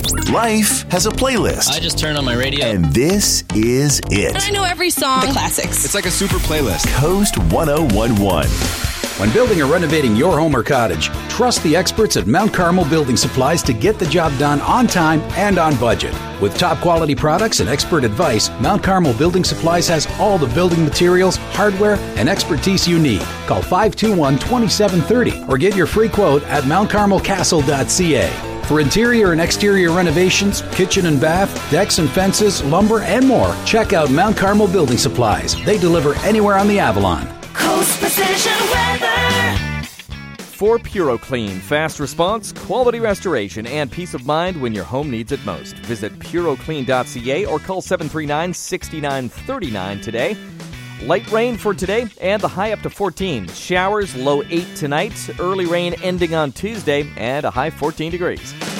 Life has a playlist. I just turned on my radio. And this is it. I know every song. The classics. It's like a super playlist. Coast 1011. When building or renovating your home or cottage, trust the experts at Mount Carmel Building Supplies to get the job done on time and on budget. With top quality products and expert advice, Mount Carmel Building Supplies has all the building materials, hardware, and expertise you need. Call 521-2730 or get your free quote at mountcarmelcastle.ca. For interior and exterior renovations, kitchen and bath, decks and fences, lumber, and more, check out Mount Carmel Building Supplies. They deliver anywhere on the Avalon. Coast Precision Weather. For PuroClean, fast response, quality restoration, and peace of mind when your home needs it most. Visit PuroClean.ca or call 739-6939 today. Light rain for today and the high up to 14. Showers, low 8 tonight. Early rain ending on Tuesday and a high 14 degrees.